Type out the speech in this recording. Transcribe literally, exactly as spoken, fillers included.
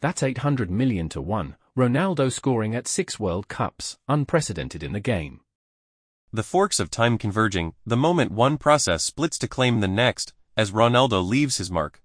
That's eight hundred million to one, Ronaldo scoring at six World Cups, unprecedented in the game. The forks of time converging, the moment one process splits to claim the next, as Ronaldo leaves his mark.